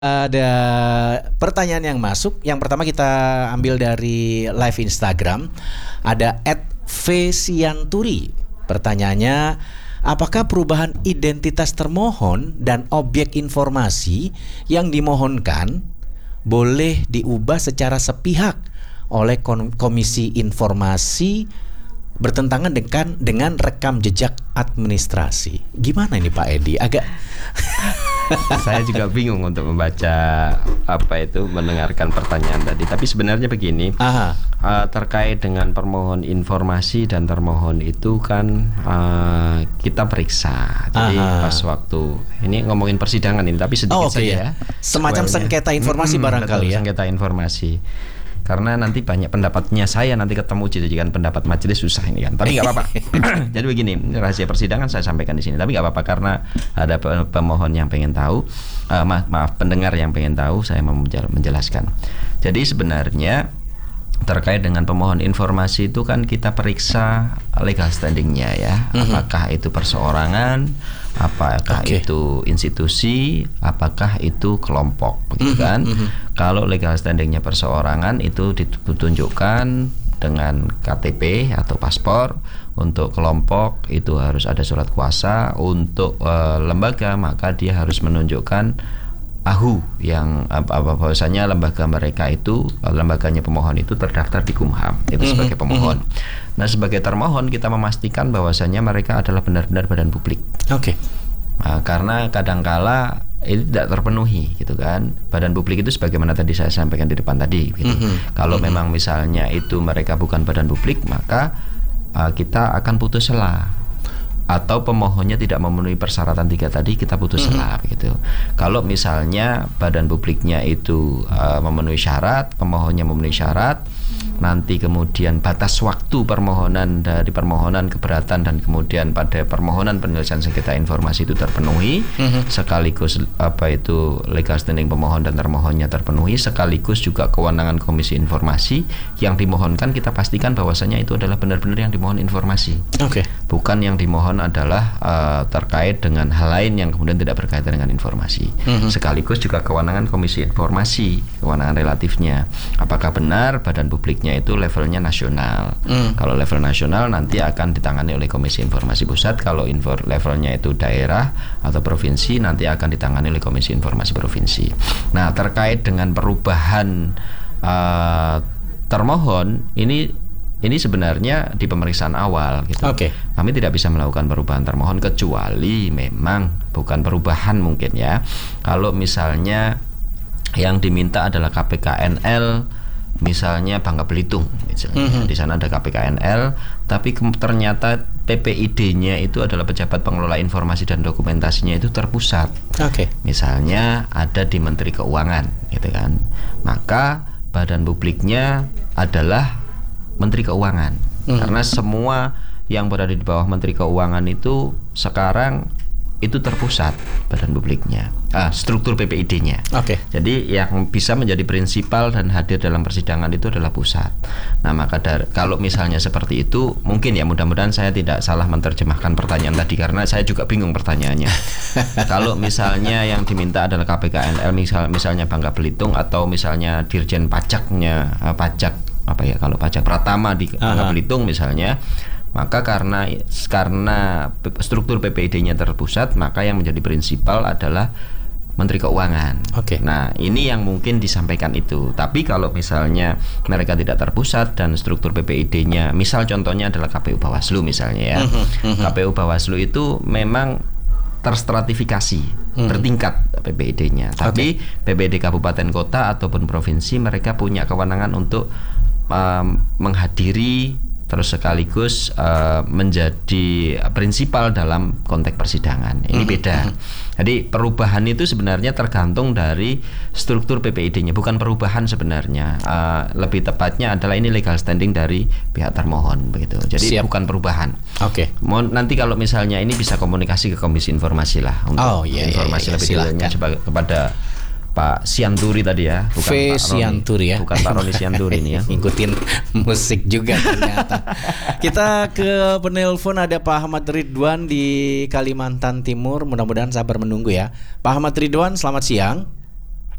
Ada pertanyaan yang masuk. Yang pertama kita ambil dari live Instagram. Ada @vsianturi. Pertanyaannya, apakah perubahan identitas termohon dan objek informasi yang dimohonkan boleh diubah secara sepihak oleh Komisi Informasi bertentangan dengan rekam jejak administrasi? Gimana ini Pak Edi? Agak saya juga bingung untuk membaca mendengarkan pertanyaan tadi. Tapi sebenarnya begini, terkait dengan permohon informasi dan termohon itu kan kita periksa. Jadi pas waktu ini ngomongin persidangan ini, tapi sedikit saja. Semacam sengketa informasi barangkali ya. Sengketa informasi. Karena nanti banyak pendapatnya saya nanti ketemu jadikan pendapat majelis susah ini kan. Tapi nggak apa-apa. Jadi begini, rahasia persidangan saya sampaikan di sini. Tapi nggak apa-apa karena ada pemohon yang pengen tahu, pendengar yang pengen tahu, saya mau menjelaskan. Jadi sebenarnya terkait dengan pemohon informasi itu kan kita periksa legal standingnya ya. Apakah itu perseorangan, apakah itu institusi, apakah itu kelompok, begitu kan? Kalau legal standingnya perseorangan itu ditunjukkan dengan KTP atau paspor. Untuk kelompok itu harus ada surat kuasa. Untuk lembaga maka dia harus menunjukkan AHU yang bahwasanya lembaga mereka itu, lembaganya pemohon itu terdaftar di Kumham itu sebagai pemohon. Nah, sebagai termohon kita memastikan bahwasanya mereka adalah benar-benar badan publik. Karena kadangkala itu tidak terpenuhi gitu kan. Badan publik itu sebagaimana tadi saya sampaikan di depan tadi gitu. Kalau memang misalnya itu mereka bukan badan publik, maka kita akan putus sela. Atau pemohonnya tidak memenuhi persyaratan 3 tadi, kita putus sela begitu. Kalau misalnya badan publiknya itu memenuhi syarat, pemohonnya memenuhi syarat, nanti kemudian batas waktu permohonan dari permohonan keberatan dan kemudian pada permohonan penyelesaian sengketa informasi itu terpenuhi, sekaligus legal standing pemohon dan termohonnya terpenuhi, sekaligus juga kewenangan Komisi Informasi yang dimohonkan kita pastikan bahwasanya itu adalah benar-benar yang dimohon informasi. Bukan yang dimohon adalah terkait dengan hal lain yang kemudian tidak berkaitan dengan informasi. Sekaligus juga kewenangan Komisi Informasi, kewenangan relatifnya. Apakah benar badan publiknya itu levelnya nasional? Kalau level nasional nanti akan ditangani oleh Komisi Informasi Pusat. Kalau levelnya itu daerah atau provinsi nanti akan ditangani oleh Komisi Informasi Provinsi. Nah, terkait dengan perubahan termohon ini sebenarnya di pemeriksaan awal gitu. Kami tidak bisa melakukan perubahan termohon kecuali memang bukan perubahan mungkin ya. Kalau misalnya yang diminta adalah KPKNL, misalnya Bangka Belitung, misalnya di sana ada KPKNL, tapi ternyata PPID-nya itu adalah pejabat pengelola informasi dan dokumentasinya itu terpusat. Misalnya ada di Menteri Keuangan, gitu kan. Maka badan publiknya adalah Menteri Keuangan. Karena semua yang berada di bawah Menteri Keuangan itu sekarang itu terpusat badan publiknya, struktur PPID-nya. Jadi yang bisa menjadi prinsipal dan hadir dalam persidangan itu adalah pusat. Nah, maka kalau misalnya seperti itu, mungkin ya mudah-mudahan saya tidak salah menerjemahkan pertanyaan tadi karena saya juga bingung pertanyaannya. Kalau misalnya yang diminta adalah KPKNL, misalnya Bangka Belitung atau misalnya Dirjen Pajaknya, kalau pajak Pratama di Bangka Belitung misalnya, maka karena struktur PPID-nya terpusat, maka yang menjadi prinsipal adalah Menteri Keuangan. Nah, ini yang mungkin disampaikan itu. Tapi kalau misalnya mereka tidak terpusat dan struktur PPID-nya, misal contohnya adalah KPU Bawaslu misalnya ya. KPU Bawaslu itu memang terstratifikasi, bertingkat PPID-nya. Tapi PPID kabupaten kota ataupun provinsi mereka punya kewenangan untuk menghadiri terus sekaligus menjadi prinsipal dalam konteks persidangan. Ini beda. Jadi perubahan itu sebenarnya tergantung dari struktur PPID-nya, bukan perubahan sebenarnya. Lebih tepatnya adalah ini legal standing dari pihak termohon begitu. Jadi bukan perubahan. Nanti kalau misalnya ini bisa komunikasi ke Komisi Informasi lah untuk informasi lebih detailnya kepada Pak Sianturi tadi ya, bukan Pak Sianturi ya. Bukan Pak Roni Sianturi ini ya. Ngikutin musik juga ternyata. Kita ke penelpon, ada Pak Ahmad Ridwan di Kalimantan Timur. Mudah-mudahan sabar menunggu ya. Pak Ahmad Ridwan, selamat siang.